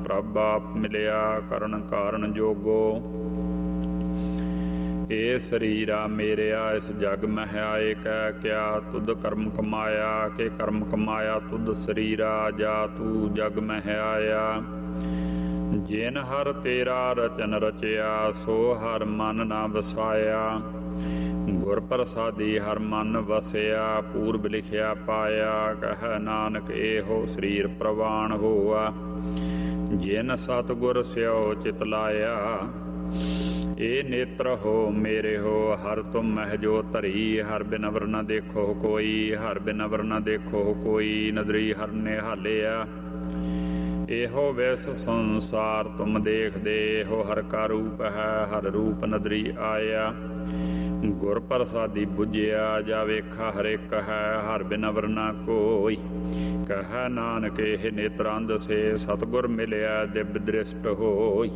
ਪ੍ਰਭ ਆਪ ਮਿਲਿਆ ਕਰਨ ਕਾਰਨ ਜੋਗੋ। ਇਹ ਸਰੀਰਾ ਮੇਰਿਆ ਇਸ ਜਗ ਮਹਿ ਆਏ ਕਹਿ ਕਿਆ, ਤੁਧ ਕਰਮ ਕਮਾਇਆ ਕਿ ਕਰਮ ਕਮਾਇਆ ਤੁਧ ਸਰੀਰਾ, ਜਾ ਤੂੰ ਜਗ ਮਹਿ ਆਇਆ। ਜਿਨ ਹਰ ਤੇਰਾ ਰਚਨ ਰਚਿਆ, ਸੋ ਹਰ ਮਨ ਨਾ ਵਸਾਇਆ। ਗੁਰ ਪ੍ਰਸਾਦੀ ਹਰ ਮਨ ਵਸਿਆ, ਪੂਰਬ ਲਿਖਿਆ ਪਾਇਆ। ਕਹਿ ਨਾਨਕ ਇਹੋ ਸਰੀਰ ਪ੍ਰਵਾਨ ਹੋਆ, ਜਿਨ ਸਤਿਗੁਰ ਸਿਓ ਚਿਤ ਲਾਇਆ। ਇਹ ਨੇਤਰ ਹੋ ਮੇਰੇ ਹੋ ਹਰ ਤੁਮ ਮਹਿ ਜੋ ਧਰੀ, ਹਰ ਬਿਨ ਅਵਰ ਨ ਦੇਖੋ ਕੋਈ, ਹਰ ਬਿਨ ਅਵਰ ਨ ਦੇਖੋ ਕੋਈ। ਨਦਰੀ ਹਰ ਨੇ ਹਾਲਿਆ, ਇਹੋ ਵਿਸ ਸੰਸਾਰ ਤੁਮ ਦੇਖਦੇ। ਇਹੋ ਹਰ ਕਾ ਰੂਪ ਹੈ, ਹਰ ਰੂਪ ਨਦਰੀ ਆਇਆ। ਗੁਰ ਪ੍ਰਸਾਦੀ ਬੁਝਿਆ, ਜਾ ਵੇਖਾ ਹਰੇਕ ਹੈ, ਹਰ ਬਿਨ ਅਵਰ ਨ ਕੋਈ। ਕਹਿ ਨਾਨਕ ਇਹ ਨੇਤਰ ਅੰਧ ਸੇ, ਸਤਿਗੁਰ ਮਿਲਿਆ ਦਿਵ ਦ੍ਰਿਸ਼ਟ ਹੋਈ।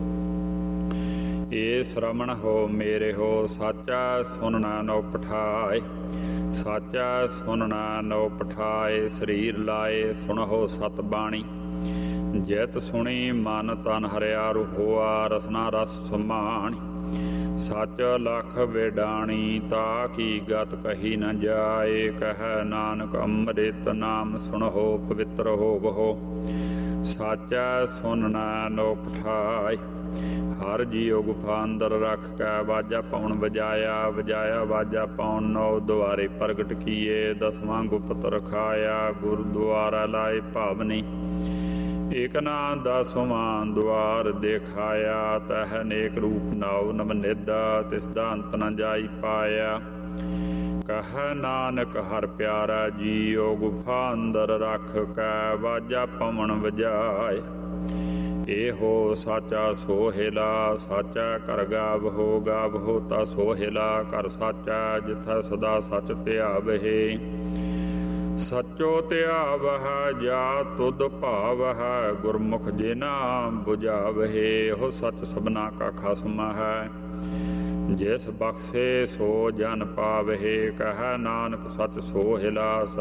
ਇਹ ਸ਼ਰਮਣ ਹੋ ਮੇਰੇ ਹੋ, ਸਾਚਾ ਸੁਨਣਾ ਨੋ ਪਠਾਏ। ਸਾਚਾ ਸੁਨਣਾ ਨੋ ਪਠਾਏ, ਸਰੀਰ ਲਾਏ ਸੁਣਹੁ ਸਤ ਬਾਣੀ। ਜਿਤ ਸੁਣੀ ਮਨ ਤਨ ਹਰਿਆ ਰੁਹੋਆ, ਰਸਨਾ ਰਸ ਸਮਾਣੀ। ਸੱਚ ਲਖ ਵੇਡਾਣੀ, ਤਾ ਕੀ ਗਤ ਕਹੀ ਨ ਜਾਏ। ਕਹਿ ਨਾਨਕ ਅੰਮ੍ਰਿਤ ਨਾਮ ਸੁਣਹੁ ਪਵਿੱਤਰ ਹੋਵਹੁ। ਸਾਚਾ ਸੁਨਣਾ ਨੋ ਪਠਾਏ, ਹਰ ਜੀਉ ਗੁਫਾ ਅੰਦਰ ਰੱਖ ਕੇ ਵਾਜਾ ਪਾਉਣ ਵਜਾਇਆ। ਵਜਾਇਆ ਵਾਜਾ ਪਾਉਣ ਨੌ ਦੁਆਰੇ ਪ੍ਰਗਟ ਕੀਏ, ਦਸਵਾਂ ਗੁਪਤ ਰਖਾਇਆ। ਗੁਰਦੁਆਰਾ ਲਾਏ ਭਾਵਨੀ, ਇਕ ਨਾ ਦਸਵਾਂ ਦੁਆਰ ਦੇਖਾਇਆ। ਤਹ ਨੇਕ ਰੂਪ ਨਾਉ ਨਵ ਨਿਦਾ, ਤਿਸ ਦਾ ਅੰਤ ਨ ਜਾਈ ਪਾਇਆ। ਕਹਿ ਨਾਨਕ ਹਰ ਪਿਆਰਾ ਜੀਉ, ਗੁਫਾ ਅੰਦਰ ਰੱਖ ਕੇ ਵਾਜਾ ਪਵਨ ਵਜਾਏ। ਇਹੋ ਸਾਚਾ ਸੋਹਿਲਾ, ਸਾਚਾ ਕਰ ਗਾਵਹੋ। ਗਾਵਹੋ ਤਾ ਸੋਹਿਲਾ ਕਰ ਸਾਚਾ, ਜਿਥੈ ਸਦਾ ਸਚ ਧਿਆਵਹਿ। ਸਚੋ ਧਿਆਵਹਿ ਜਾ ਤੁਧ ਭਾਵਹਿ, ਗੁਰਮੁਖ ਜਿਨਾ ਬੁਝਾਵਹਿ। ਇਹੋ ਸਚ ਸਭਨਾ ਕਾ ਖਸਮ ਹੈ, ਜਿਸ ਬਖਸ਼ੇ ਸੋ ਜਨ ਪਾਵਹਿ। ਕਹਿ ਨਾਨਕ ਸਚ ਸੋਹਿਲਾ,